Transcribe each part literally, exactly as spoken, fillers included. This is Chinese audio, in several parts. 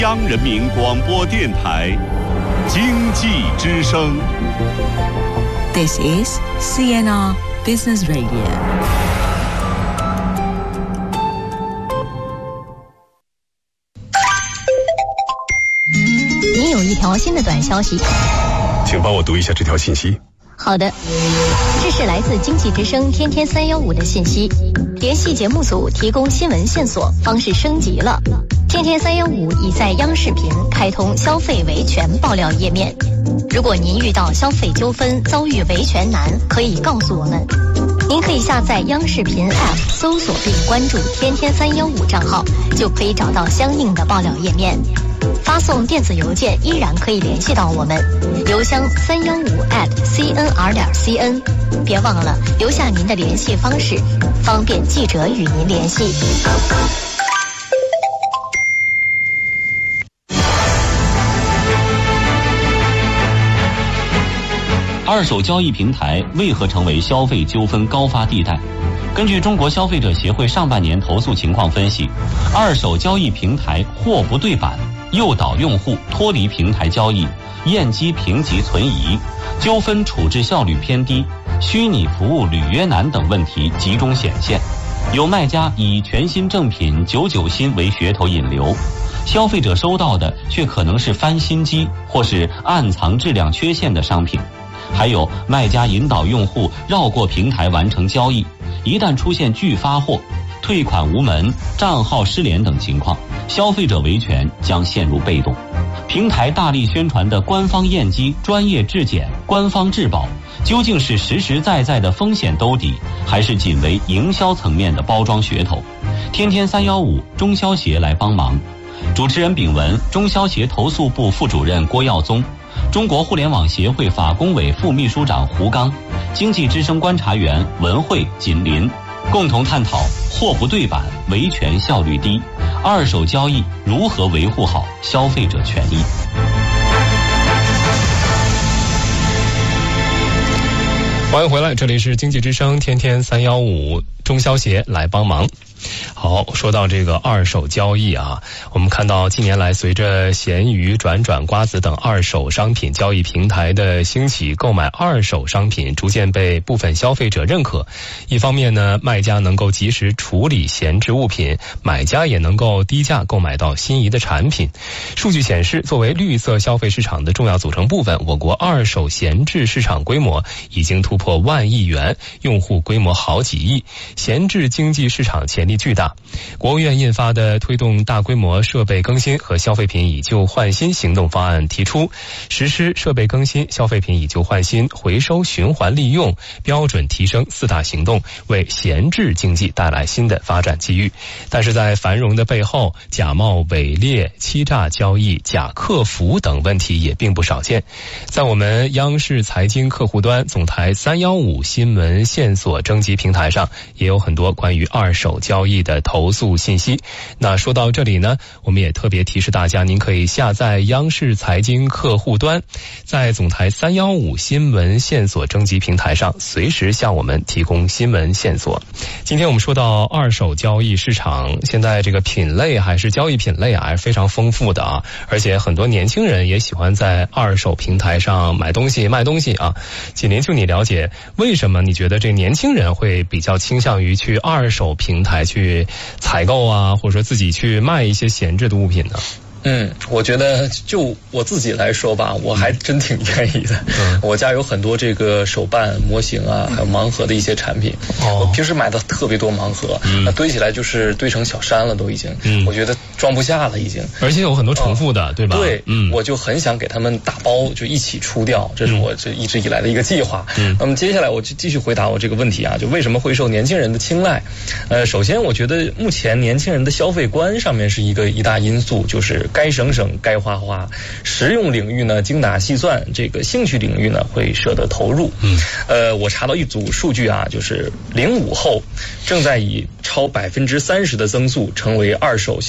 央人民广播电台经济之声。 This is C N R Business Radio。 您有一条新的短消息， 请帮我读一下这条信息。 好的，这是来自经济之声天天三一五的信息，联系节目组提供新闻线索，方式升级了。天天三一五已在央视频开通消费维权爆料页面，如果您遇到消费纠纷遭遇维权难，可以告诉我们。您可以下载央视频 App， 搜索并关注天天三一五账号，就可以找到相应的爆料页面。发送电子邮件依然可以联系到我们，邮箱三一五 at c n r 点 c n， 别忘了留下您的联系方式，方便记者与您联系。 二手交易平台为何成为消费纠纷高发地带？根据中国消费者协会上半年投诉情况分析，二手交易平台货不对版，诱导用户脱离平台交易，验机评级存疑，纠纷处置效率偏低，虚拟服务履约难等问题集中显现。有卖家以全新正品九九新为噱头引流，消费者收到的却可能是翻新机或是暗藏质量缺陷的商品。还有卖家引导用户绕过平台完成交易，一旦出现拒发货、退款无门、账号失联等情况，消费者维权将陷入被动。平台大力宣传的官方验机、专业质检、官方质保，究竟是实实在在的风险兜底，还是仅为营销层面的包装噱头？天天三一五中消协来帮忙。主持人丙文，中消协投诉部副主任郭耀宗，中国互联网协会法工委副秘书长胡刚，经济之声观察员文慧、锦林，共同探讨货不对版、维权效率低，二手交易如何维护好消费者权益。 欢迎回来，这里是经济之声天天三一五中消协来帮忙。好，说到这个二手交易啊，我们看到近年来随着闲鱼、转转、瓜子等二手商品交易平台的兴起，购买二手商品逐渐被部分消费者认可。一方面呢，卖家能够及时处理闲置物品，买家也能够低价购买到心仪的产品。数据显示，作为绿色消费市场的重要组成部分，我国二手闲置市场规模已经突破万亿元，用户规模好几亿，闲置经济市场潜力巨大。国务院印发的推动大规模设备更新和消费品以旧换新行动方案提出，实施设备更新、消费品以旧换新、回收循环利用标准提升四大行动，为闲置经济带来新的发展机遇。但是在繁荣的背后，假冒伪劣、欺诈交易、假客服等问题也并不少见。在我们央视财经客户端总台三一五新闻线索征集平台上，也有很多关于二手交易的投诉信息。那说到这里呢，我们也特别提示大家，您可以下载央视财经客户端，在总台三一五新闻线索征集平台上随时向我们提供新闻线索。今天我们说到二手交易市场，现在这个品类还是交易品类啊，还是非常丰富的啊，而且很多年轻人也喜欢在二手平台上买东西、卖东西啊。锦林，就你了解，为什么你觉得这年轻人会比较倾向于去二手平台去采购啊，或者说自己去卖一些闲置的物品呢？ 嗯，我觉得就我自己来说吧，我还真挺愿意的。嗯，我家有很多这个手办模型啊，还有盲盒的一些产品。哦，我平时买的特别多盲盒，嗯，那堆起来就是堆成小山了，都已经。嗯，我觉得装不下了，已经。 而且有很多重复的，哦，对吧？ 对，嗯，我就很想给他们打包，就一起出掉，这是我这一直以来的一个计划。嗯，那么接下来我就继续回答我这个问题啊，就为什么会受年轻人的青睐？呃，首先我觉得目前年轻人的消费观上面是一个一大因素，就是该省省，该花花，实用领域呢精打细算，这个兴趣领域呢会舍得投入。嗯，呃，我查到一组数据啊，就是零五后正在以超百分之三十的增速成为二手消费的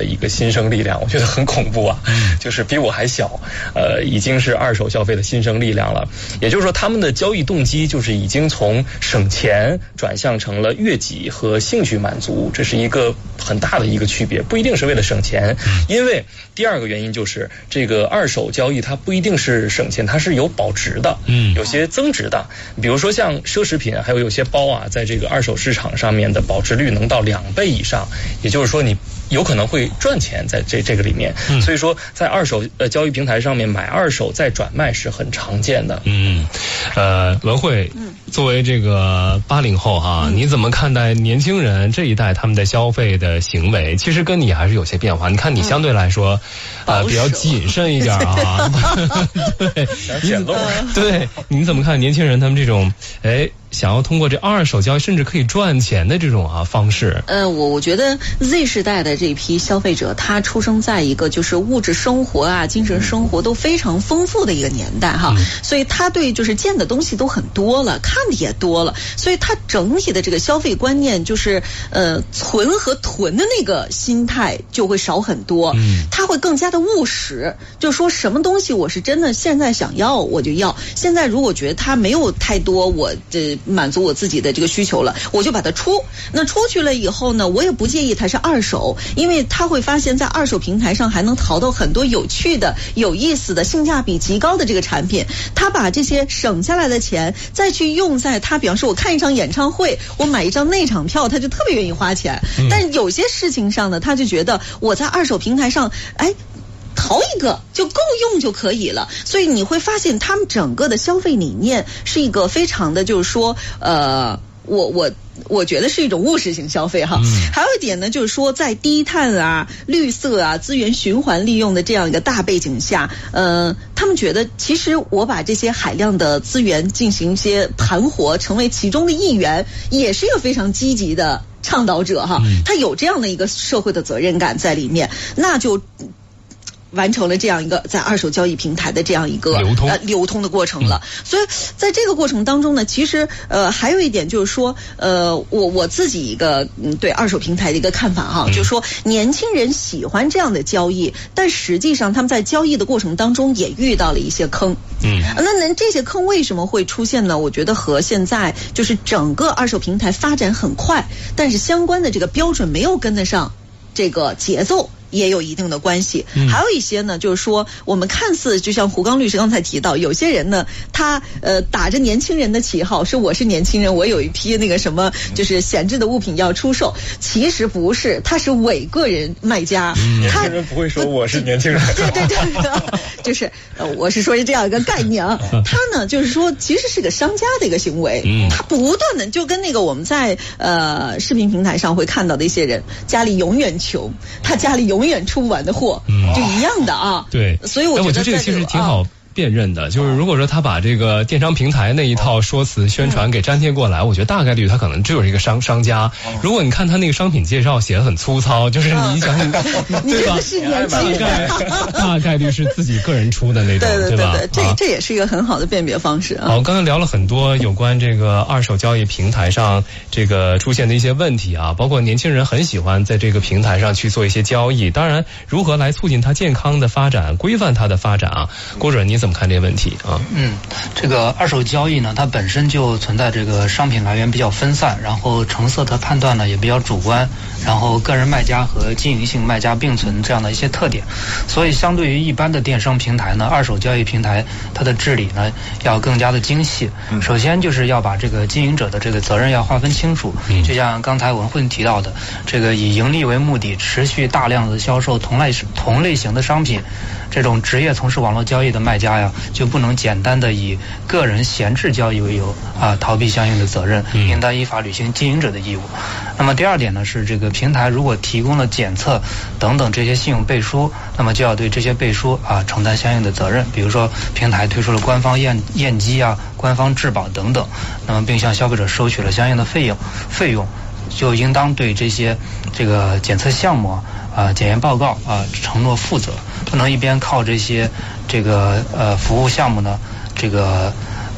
的一个新生力量，我觉得很恐怖啊，就是比我还小，呃，已经是二手消费的新生力量了。也就是说，他们的交易动机就是已经从省钱转向成了悦己和兴趣满足，这是一个很大的一个区别，不一定是为了省钱，因为第二个原因就是这个二手交易它不一定是省钱，它是有保值的，嗯，有些增值的，比如说像奢侈品，还有有些包啊，在这个二手市场上面的保值率能到两倍以上，也就是说你有可能会赚钱在这这个里面，嗯、所以说在二手呃交易平台上面买二手再转卖是很常见的。 嗯，呃，文慧，作为这个八零后哈、嗯，你怎么看待年轻人这一代他们的消费的行为？其实跟你还是有些变化。你看你相对来说，嗯、呃，比较谨慎一点啊，对， 显露。 对，你怎么看年轻人他们这种哎？想要通过这二手交易甚至可以赚钱的这种啊方式， 呃，我我觉得 Z 世代的这批消费者，他出生在一个就是物质生活啊、精神生活都非常丰富的一个年代哈，嗯、所以他对就是见的东西都很多了，看的也多了，所以他整体的这个消费观念就是呃存和囤的那个心态就会少很多，嗯，他会更加的务实，就说什么东西我是真的现在想要我就要，现在如果觉得他没有太多我的。满足我自己的这个需求了，我就把它出。那出去了以后呢，我也不介意它是二手，因为他会发现在二手平台上还能淘到很多有趣的、有意思的、性价比极高的这个产品。他把这些省下来的钱再去用在他，比方说我看一场演唱会，我买一张内场票，他就特别愿意花钱。嗯、但有些事情上呢，他就觉得我在二手平台上，哎。淘一个就够用就可以了，所以你会发现他们整个的消费理念是一个非常的，就是说，呃，我我我觉得是一种务实型消费哈。嗯、还有一点呢，就是说在低碳啊、绿色啊、资源循环利用的这样一个大背景下，呃，他们觉得其实我把这些海量的资源进行一些盘活，成为其中的一员，也是一个非常积极的倡导者哈。嗯、他有这样的一个社会的责任感在里面，那就。完成了这样一个在二手交易平台的这样一个流通呃流通的过程了，嗯、所以在这个过程当中呢，其实呃还有一点就是说，呃我我自己一个嗯对二手平台的一个看法哈，嗯、就是说年轻人喜欢这样的交易，但实际上他们在交易的过程当中也遇到了一些坑，嗯，那那这些坑为什么会出现呢？我觉得和现在就是整个二手平台发展很快，但是相关的这个标准没有跟得上这个节奏。也有一定的关系，嗯、还有一些呢，就是说我们看似就像胡刚律师刚才提到，有些人呢，他呃打着年轻人的旗号，说我是年轻人，我有一批那个什么就是闲置的物品要出售，其实不是，他是伪个人卖家， 嗯、年轻人不会说我是年轻人， 对对对，就是呃我是说是这样一个概念啊，他呢就是说其实是个商家的一个行为，嗯、他不断的就跟那个我们在呃视频平台上会看到的一些人，家里永远穷，他家里永远永远出不完的货，嗯、就一样的啊。 对， 所以我觉得、 哎、我觉得这个其实挺好辨认的，就是如果说他把这个电商平台那一套说辞宣传给粘贴过来，我觉得大概率他可能就是一个商商家。如果你看他那个商品介绍写的很粗糙，就是你想想，对吧？ 是年轻人， 大概率是自己个人出的那种， 对对吧？ 这这也是一个很好的辨别方式啊。 好，刚才聊了很多有关这个二手交易平台上这个出现的一些问题啊，包括年轻人很喜欢在这个平台上去做一些交易，当然如何来促进它健康的发展、规范它的发展啊？郭主任你怎么看这个问题？啊， 嗯，这个二手交易呢，它本身就存在这个商品来源比较分散，然后成色的判断呢也比较主观，然后个人卖家和经营性卖家并存这样的一些特点，所以相对于一般的电商平台呢，二手交易平台它的治理呢要更加的精细。首先就是要把这个经营者的这个责任要划分清楚，就像刚才文慧提到的，这个以盈利为目的，持续大量的销售同类同类型的商品，这种职业从事网络交易的卖家呀，就不能简单的以个人闲置交易为由啊逃避相应的责任，应当依法履行经营者的义务。那么第二点呢，是这个平台如果提供了检测等等这些信用背书，那么就要对这些背书啊承担相应的责任。比如说平台推出了官方验验机啊、官方质保等等，那么并向消费者收取了相应的费用，费用就应当对这些这个检测项目啊、检验报告啊承诺负责，不能一边靠这些这个呃服务项目呢，这个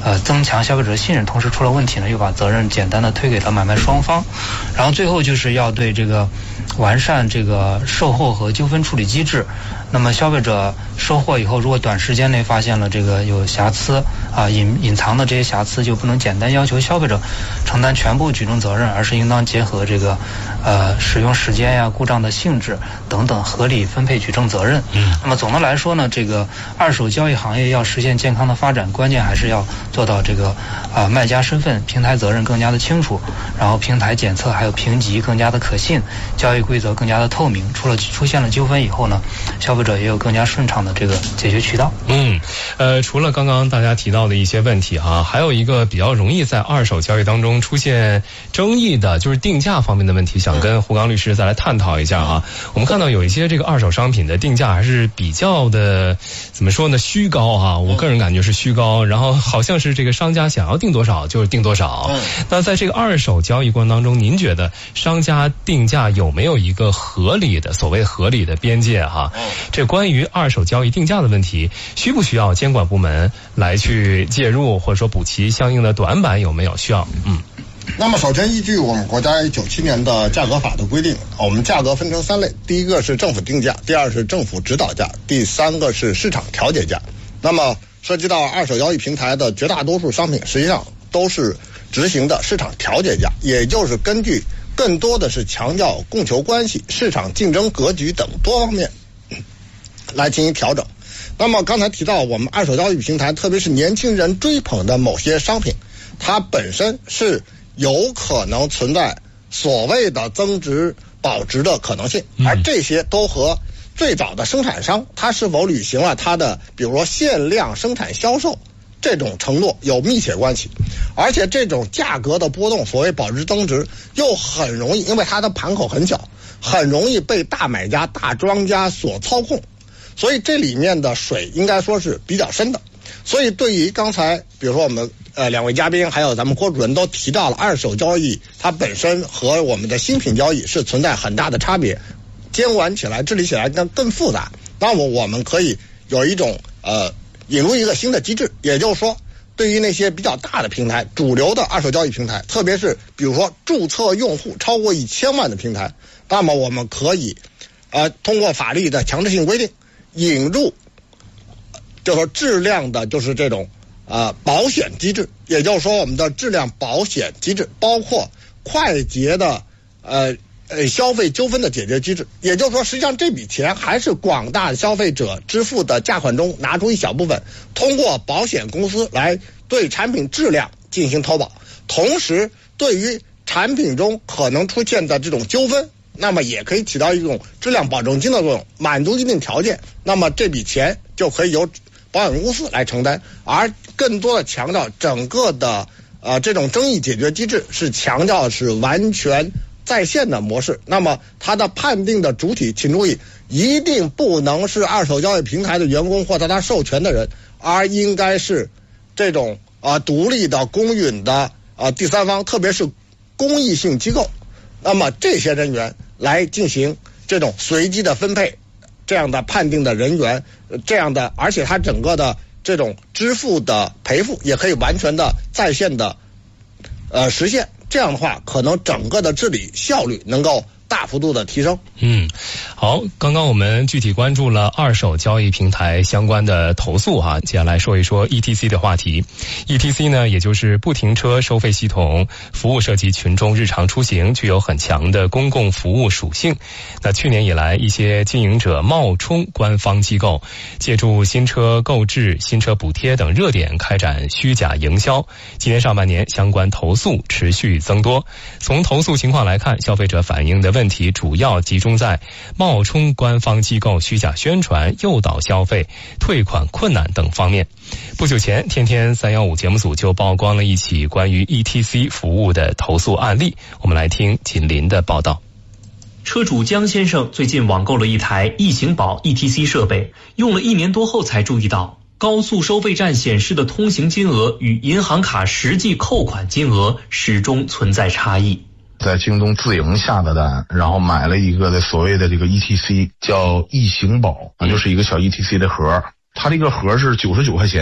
呃增强消费者信任，同时出了问题呢，又把责任简单的推给了买卖双方。然后最后就是要对这个完善这个售后和纠纷处理机制。那么消费者收货以后，如果短时间内发现了这个有瑕疵啊，隐隐藏的这些瑕疵，就不能简单要求消费者承担全部举证责任，而是应当结合这个呃使用时间呀、故障的性质等等，合理分配举证责任。嗯，那么总的来说呢，这个二手交易行业要实现健康的发展，关键还是要做到这个啊、呃、卖家身份、平台责任更加的清楚，然后平台检测还有评级更加的可信，交易规则更加的透明。除了出现了纠纷以后呢，消费者也有更加顺畅的这个解决渠道。 嗯，呃，除了刚刚大家提到的一些问题哈，还有一个比较容易在二手交易当中出现争议的，就是定价方面的问题，想跟胡刚律师再来探讨一下啊。我们看到有一些这个二手商品的定价还是比较的，怎么说呢，虚高哈，我个人感觉是虚高，然后好像是这个商家想要定多少就是定多少。嗯，那在这个二手交易过程当中，您觉得商家定价有没有一个合理的所谓合理的边界哈？这关于二手交易定价的问题，需不需要监管部门来去介入，或者说补齐相应的短板，有没有需要？嗯。 那么首先依据我们国家九七年的价格法的规定，我们价格分成三类，第一个是政府定价，第二是政府指导价，第三个是市场调节价。那么涉及到二手交易平台的绝大多数商品，实际上都是执行的市场调节价，也就是根据更多的是强调供求关系、市场竞争格局等多方面来进行调整。那么刚才提到我们二手交易平台，特别是年轻人追捧的某些商品，它本身是有可能存在所谓的增值保值的可能性，而这些都和最早的生产商他是否履行了他的比如说限量生产销售这种承诺有密切关系。而且这种价格的波动，所谓保值增值，又很容易，因为它的盘口很小，很容易被大买家大庄家所操控，所以这里面的水应该说是比较深的。所以对于刚才比如说我们呃两位嘉宾还有咱们郭主任都提到了，二手交易它本身和我们的新品交易是存在很大的差别，监管起来治理起来更更复杂。那么我们可以有一种呃引入一个新的机制，也就是说对于那些比较大的平台，主流的二手交易平台，特别是比如说注册用户超过一千万的平台，那么我们可以呃通过法律的强制性规定引入就是说质量的就是这种呃保险机制，也就是说我们的质量保险机制包括快捷的呃呃消费纠纷的解决机制。也就是说实际上这笔钱还是广大消费者支付的价款中拿出一小部分，通过保险公司来对产品质量进行投保，同时对于产品中可能出现的这种纠纷，那么也可以起到一种质量保证金的作用，满足一定条件，那么这笔钱就可以由保险公司来承担。而更多的强调整个的呃这种争议解决机制是强调是完全在线的模式，那么它的判定的主体，请注意，一定不能是二手交易平台的员工或者他授权的人，而应该是这种啊、呃、独立的公允的啊、呃、第三方，特别是公益性机构。那么这些人员来进行这种随机的分配，这样的判定的人员，这样的，而且它整个的这种支付的赔付也可以完全的在线的呃实现。这样的话，可能整个的治理效率能够大幅度的提升。 嗯，好，刚刚我们具体关注了二手交易平台相关的投诉哈，接下来说一说 E T C 的话题。E T C 呢，也就是不停车收费系统，服务涉及群众日常出行，具有很强的公共服务属性。那去年以来，一些经营者冒充官方机构，借助新车购置、新车补贴等热点开展虚假营销。今年上半年，相关投诉持续增多。从投诉情况来看，消费者反映的问题主要集中在冒充官方机构、虚假宣传、诱导消费、退款困难等方面。不久前，天天三一五节目组就曝光了一起关于 E T C 服务的投诉案例，我们来听锦林的报道。 车主江先生最近网购了一台易行宝 E T C 设备，用了一年多后才注意到，高速收费站显示的通行金额与银行卡实际扣款金额始终存在差异。 在京东自营下的单，然后买了一个的所谓的这个 E T C， 叫易行宝，就是一个小 E T C 的盒，它这个盒是九十九块钱，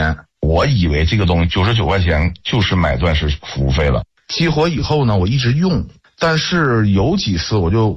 我以为这个东西九十九块钱就是买钻石服务费了。激活以后呢，我一直用，但是有几次我就